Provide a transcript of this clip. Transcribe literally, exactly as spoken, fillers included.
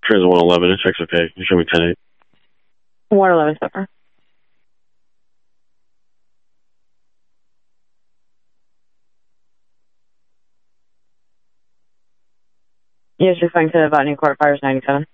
Transit one eleven, it checks okay. You show me ten eight. one eleven, sir. Yes, you're flying to Botany Court, Fires ninety-seven.